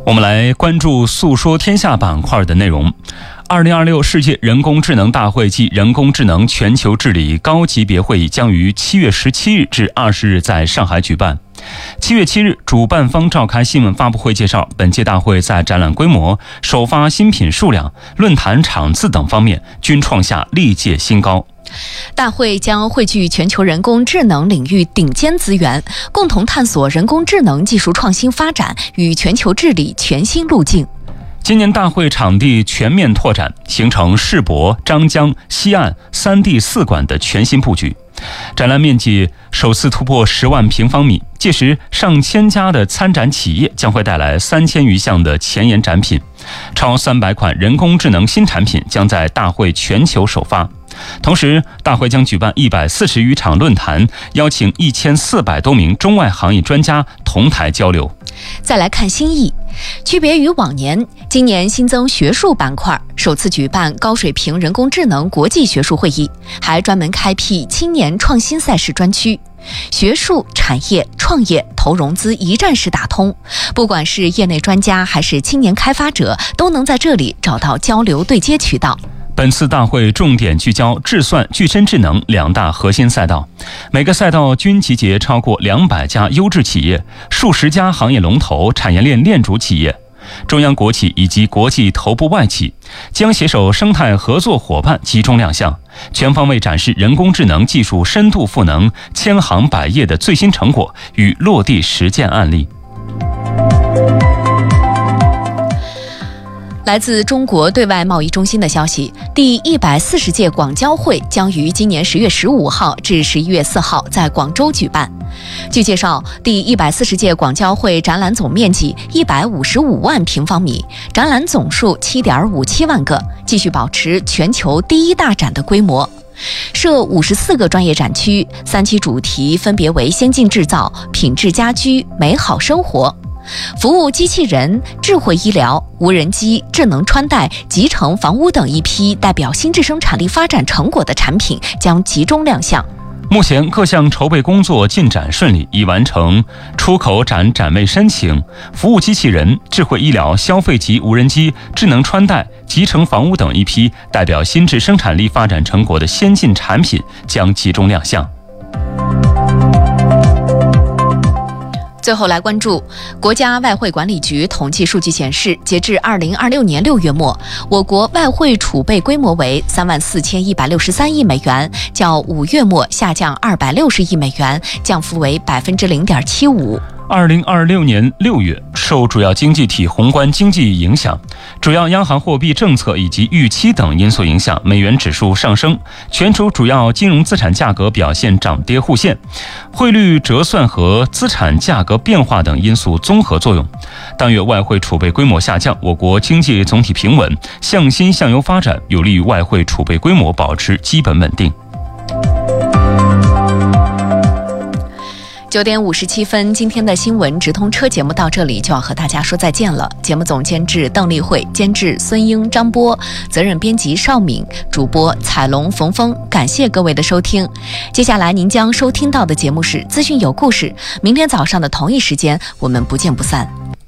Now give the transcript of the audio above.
我们来关注诉说天下板块的内容。2026世界人工智能大会暨人工智能全球治理高级别会议将于7月17日至20日在上海举办。7月7日，主办方召开新闻发布会介绍，本届大会在展览规模、首发新品数量、论坛场次等方面均创下历届新高。 大会将汇聚全球人工智能领域顶尖资源，共同探索人工智能技术创新发展与全球治理全新路径。 今年大会场地全面拓展，形成世博、张江、西岸3地4馆的全新布局。展览面积首次突破10万平方米，届时上千家的参展企业将会带来3000余项的前沿展品，超300款人工智能新产品将在大会全球首发。同时，大会将举办140余场论坛，邀请1400多名中外行业专家同台交流。 再来看新意，区别于往年，今年新增学术板块，首次举办高水平人工智能国际学术会议，还专门开辟青年创新赛事专区。学术、产业、创业、投融资一站式打通，不管是业内专家还是青年开发者，都能在这里找到交流对接渠道。 本次大会重点聚焦智算、具身智能2大核心赛道，每个赛道均集结超过200家优质企业、数十家行业龙头、产业链链主企业、中央国企以及国际头部外企，将携手生态合作伙伴集中亮相，全方位展示人工智能技术深度赋能、千行百业的最新成果与落地实践案例。 来自中国对外贸易中心的消息，第140届广交会将于今年10月15号至11月4号在广州举办。据介绍，第140届广交会展览总面积155万平方米，展览总数7.57万个，继续保持全球第一大展的规模。设54个专业展区，3期主题分别为先进制造、品质家居、美好生活。服务机器人、智慧医疗、无人机、智能穿戴、集成房屋等一批代表新质生产力发展成果的产品将集中亮相。 目前各项筹备工作进展顺利，已完成出口展展位申请，服务机器人、智慧医疗、消费级无人机、智能穿戴、集成房屋等一批代表新质生产力发展成果的先进产品将集中亮相。 最后来关注，国家外汇管理局统计数据显示，截至2026年6月末，我国外汇储备规模为34163亿美元，较5月末下降260亿美元，降幅为0.75%。 2026年6月，受主要经济体宏观经济影响、主要央行货币政策以及预期等因素影响，美元指数上升，全球主要金融资产价格表现涨跌互现，汇率折算和资产价格变化等因素综合作用。当月外汇储备规模下降，我国经济总体平稳，向新向优发展，有利于外汇储备规模保持基本稳定。 9点57分，今天的新闻直通车节目到这里就要和大家说再见了。节目总监制邓丽慧，监制孙英、张波，责任编辑邵敏，主播彩龙、冯峰。感谢各位的收听。接下来您将收听到的节目是资讯有故事，明天早上的同一时间我们不见不散。